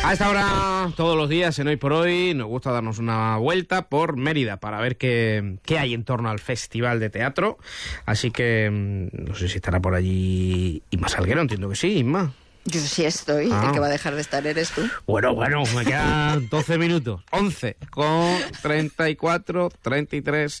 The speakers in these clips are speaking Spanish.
A esta hora, todos los días, en Hoy por Hoy, nos gusta darnos una vuelta por Mérida para ver qué hay en torno al Festival de Teatro. Así que no sé si estará por allí Inma Salguero, entiendo que sí, Inma. Yo sí estoy, el que va a dejar de estar eres tú. Bueno, me quedan 12 minutos, 11, con 34, 33.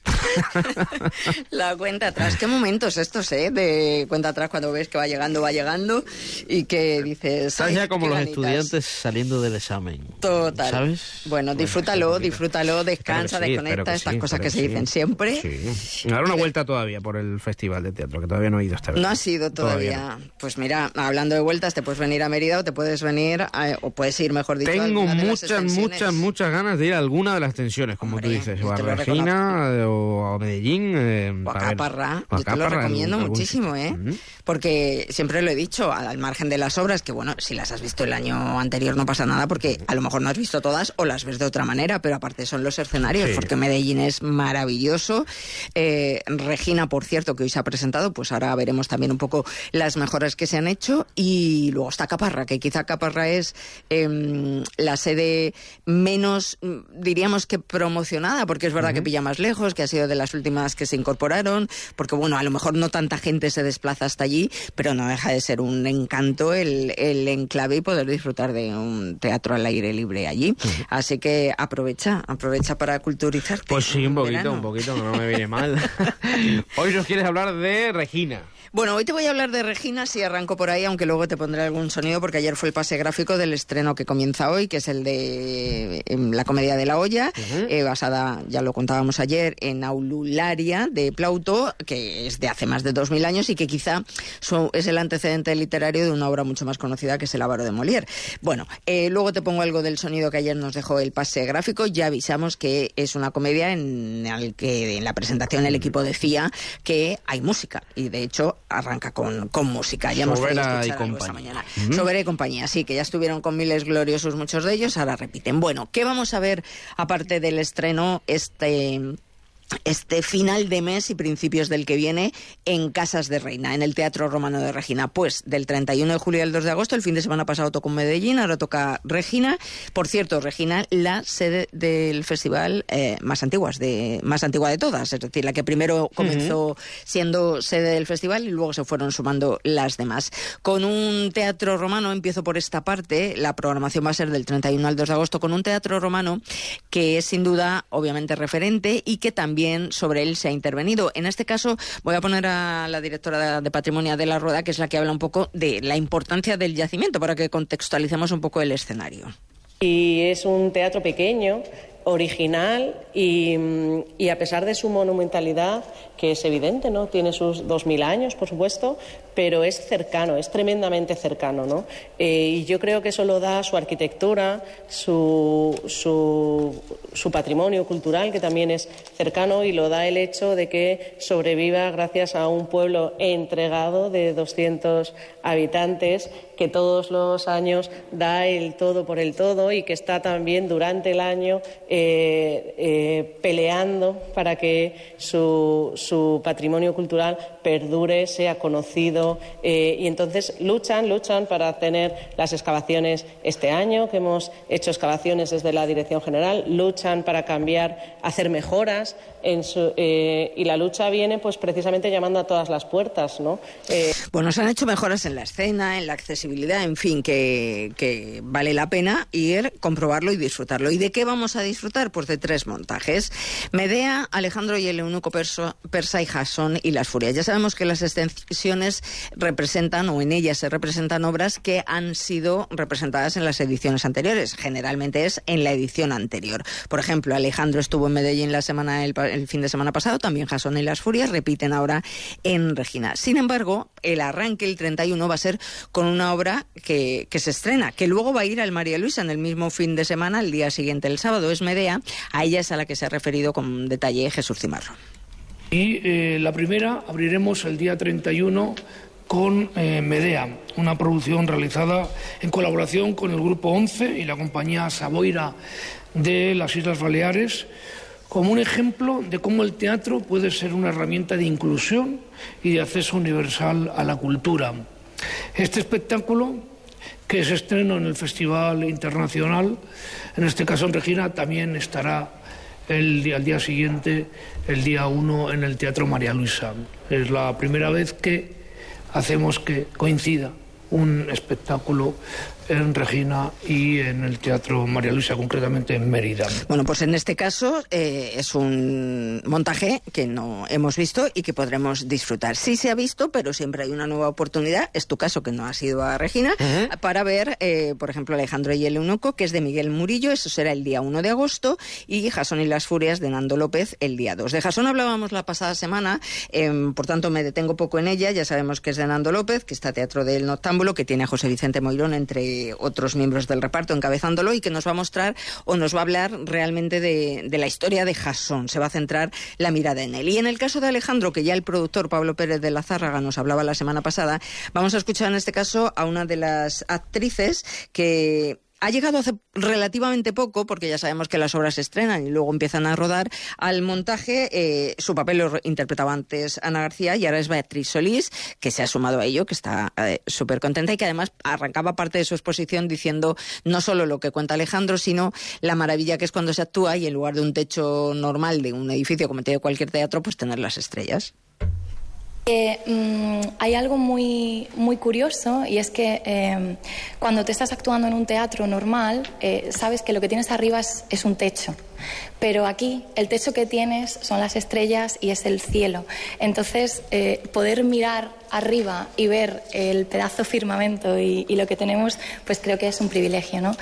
La cuenta atrás, qué momentos estos, de cuenta atrás cuando ves que va llegando y que dices... Estás ya como los estudiantes saliendo del examen. Total. ¿Sabes? Bueno, disfrútalo, descansa, desconecta, estas cosas que se dicen siempre. Sí. Dar una vuelta todavía por el Festival de Teatro, que todavía no he ido esta vez. No has ido todavía. No. Pues mira, hablando de vueltas, te puedes venir a Mérida o te puedes venir, o puedes ir, mejor dicho, tengo muchas ganas de ir a alguna de las extensiones, como tú dices, o a Regina, o a Medellín. O a Caparrá. Yo te lo recomiendo muchísimo, porque siempre lo he dicho, al margen de las obras, que bueno, si las has visto el año anterior no pasa nada, porque a lo mejor no has visto todas o las ves de otra manera, pero aparte son los escenarios, porque Medellín es maravilloso. Regina, por cierto, que hoy se ha presentado, pues ahora veremos también un poco las mejoras que se han hecho, y luego está Caparra, que quizá Caparra es la sede menos, diríamos que promocionada, porque es verdad que pilla más lejos, que ha sido de las últimas que se incorporaron, porque bueno, a lo mejor no tanta gente se desplaza hasta allí, pero no deja de ser un encanto el enclave y poder disfrutar de un teatro al aire libre allí. Así que aprovecha para culturizarte. Pues sí, un poquito, que no me viene mal. Hoy nos quieres hablar de Regina. Bueno, hoy te voy a hablar de Regina, si arranco por ahí, aunque luego te pondré algún sonido, porque ayer fue el pase gráfico del estreno que comienza hoy, que es el de La comedia de la olla, basada, ya lo contábamos ayer, en Aulularia de Plauto, que es de hace más de 2000 años y que quizá es el antecedente literario de una obra mucho más conocida, que es El avaro de Molière. Bueno, luego te pongo algo del sonido que ayer nos dejó el pase gráfico. Ya avisamos que es una comedia en la que en la presentación el equipo decía que hay música, y de hecho arranca con música. Ya hemos podido escuchar algo esta mañana. Sobera y compañía, sí, que ya estuvieron con Miles Gloriosos muchos de ellos, ahora repiten. Bueno, ¿qué vamos a ver aparte del estreno este final de mes y principios del que viene en Casas de Reina, en el Teatro Romano de Regina? Pues del 31 de julio al 2 de agosto, el fin de semana pasado tocó en Medellín, ahora toca Regina. Por cierto, Regina, la sede del festival más antigua de todas, es decir, la que primero comenzó siendo sede del festival y luego se fueron sumando las demás. Con un teatro romano, empiezo por esta parte, la programación va a ser del 31 al 2 de agosto, con un teatro romano que es sin duda, obviamente, referente y que también sobre él se ha intervenido. En este caso voy a poner a la directora de Patrimonio de la Rueda, que es la que habla un poco de la importancia del yacimiento, para que contextualicemos un poco el escenario. Y es un teatro pequeño, original y a pesar de su monumentalidad, que es evidente, ¿no? Tiene sus 2000 años, por supuesto, pero es cercano, es tremendamente cercano, ¿no? Y yo creo que eso lo da su arquitectura, su patrimonio cultural, que también es cercano, y lo da el hecho de que sobreviva gracias a un pueblo entregado de 200 habitantes que todos los años da el todo por el todo y que está también durante el año peleando para que su patrimonio cultural perdure, sea conocido, y entonces luchan para tener las excavaciones este año, que hemos hecho excavaciones desde la Dirección General, luchan para cambiar, hacer mejoras y la lucha viene pues precisamente llamando a todas las puertas, ¿no? Bueno, se han hecho mejoras en la escena, en la accesibilidad, en fin, que vale la pena ir, comprobarlo y disfrutarlo. ¿Y de qué vamos a disfrutar? Pues de 3 montajes: Medea, Alejandro y el eunuco persa y Jasón y las furias. Ya sabemos que las extensiones representan, o en ellas se representan, obras que han sido representadas en las ediciones anteriores. Generalmente es en la edición anterior. Por ejemplo, Alejandro estuvo en Medellín el fin de semana pasado, también Jasón y las furias repiten ahora en Regina. Sin embargo, el arranque, el 31, va a ser con una obra que se estrena, que luego va a ir al María Luisa en el mismo fin de semana, el día siguiente, el sábado. Es Medea, a ella es a la que se ha referido con detalle Jesús Cimarro. Y la primera abriremos el día 31 con Medea, una producción realizada en colaboración con el Grupo 11 y la compañía Savoira de las Islas Baleares, como un ejemplo de cómo el teatro puede ser una herramienta de inclusión y de acceso universal a la cultura. Este espectáculo que es estreno en el Festival Internacional. En este caso en Regina también estará al día siguiente, el día 1, en el Teatro María Luisa. Es la primera vez que hacemos que coincida un espectáculo en Regina y en el Teatro María Luisa, concretamente en Mérida. Bueno, pues en este caso es un montaje que no hemos visto y que podremos disfrutar. Sí se ha visto, pero siempre hay una nueva oportunidad, es tu caso que no has ido a Regina, para ver, por ejemplo, Alejandro y el Eunuco, que es de Miguel Murillo, eso será el día 1 de agosto, y Jasón y las Furias de Nando López el día 2. De Jasón hablábamos la pasada semana, por tanto me detengo poco en ella, ya sabemos que es de Nando López, que está Teatro del Noctámbulo, que tiene a José Vicente Moirón entre otros miembros del reparto encabezándolo, y que nos va a mostrar o nos va a hablar realmente de la historia de Jasón. Se va a centrar la mirada en él. Y en el caso de Alejandro, que ya el productor Pablo Pérez de la Zárraga nos hablaba la semana pasada, vamos a escuchar en este caso a una de las actrices que ha llegado hace relativamente poco, porque ya sabemos que las obras se estrenan y luego empiezan a rodar, al montaje. Su papel lo interpretaba antes Ana García y ahora es Beatriz Solís, que se ha sumado a ello, que está súper contenta y que además arrancaba parte de su exposición diciendo no solo lo que cuenta Alejandro, sino la maravilla que es cuando se actúa y en lugar de un techo normal de un edificio como tiene cualquier teatro, pues tener las estrellas. Hay algo muy, muy curioso, y es que cuando te estás actuando en un teatro normal, sabes que lo que tienes arriba es un techo. Pero aquí el techo que tienes son las estrellas y es el cielo. Entonces, poder mirar arriba y ver el pedazo firmamento y lo que tenemos, pues creo que es un privilegio, ¿no?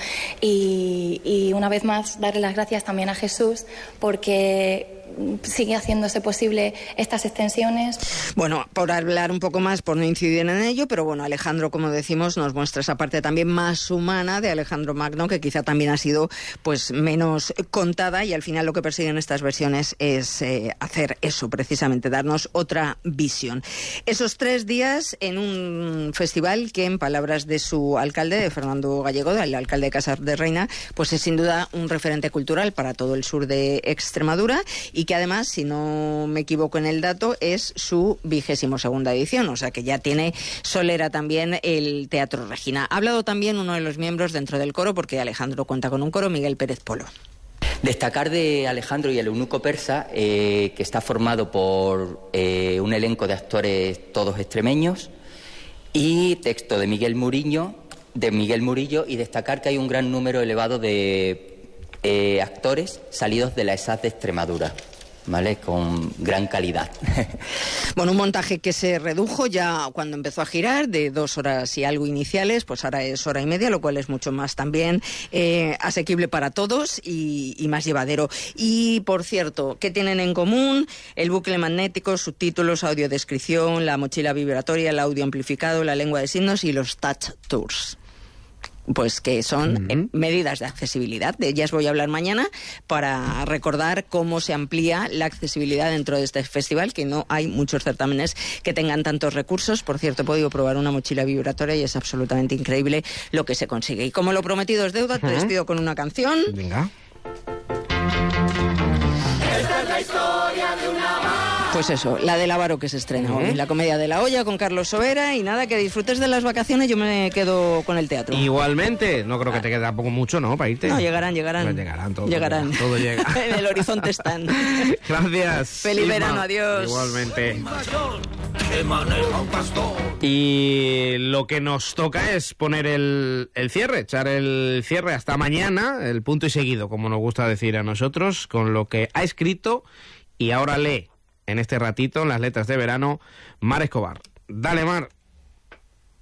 Y una vez más, darle las gracias también a Jesús, porque sigue haciéndose posible estas extensiones. Bueno, por hablar un poco más, por no incidir en ello, pero bueno, Alejandro, como decimos, nos muestra esa parte también más humana de Alejandro Magno, que quizá también ha sido pues menos contada, y al final lo que persiguen estas versiones es hacer eso, precisamente, darnos otra visión. Esos 3 días en un festival que, en palabras de su alcalde, de Fernando Gallego, el alcalde de Casar de Reina, pues es sin duda un referente cultural para todo el sur de Extremadura, y que además, si no me equivoco en el dato, es su 22ª edición, o sea que ya tiene solera también el Teatro Regina. Ha hablado también uno de los miembros dentro del coro, porque Alejandro cuenta con un coro, Miguel Pérez Polo. Destacar de Alejandro y el Eunuco Persa, que está formado por un elenco de actores todos extremeños, y texto de Miguel Murillo, y destacar que hay un gran número elevado de actores salidos de la ESAD de Extremadura, ¿vale? Con gran calidad. Bueno, un montaje que se redujo ya cuando empezó a girar, de 2 horas y algo iniciales, pues ahora es 1 hora y media, lo cual es mucho más también asequible para todos y más llevadero. Y, por cierto, ¿qué tienen en común? El bucle magnético, subtítulos, audiodescripción, la mochila vibratoria, el audio amplificado, la lengua de signos y los touch tours. Pues que son medidas de accesibilidad. De ellas voy a hablar mañana para recordar cómo se amplía la accesibilidad dentro de este festival, que no hay muchos certámenes que tengan tantos recursos. Por cierto, he podido probar una mochila vibratoria y es absolutamente increíble lo que se consigue. Y como lo prometido es deuda, te despido con una canción. Venga. Esta es la historia de una vaca. Pues eso, la del Avaro, que se estrena hoy, la comedia de la olla con Carlos Sobera. Y nada, que disfrutes de las vacaciones, yo me quedo con el teatro. Igualmente, no creo que te quede tampoco mucho, ¿no?, para irte. No, llegarán. Pues llegarán, todo llega. En el horizonte están. Gracias. Feliz verano, adiós. Igualmente. Y lo que nos toca es poner el cierre, echar el cierre hasta mañana, el punto y seguido, como nos gusta decir a nosotros, con lo que ha escrito y ahora lee en este ratito, en las letras de verano, Mar Escobar. Dale, Mar.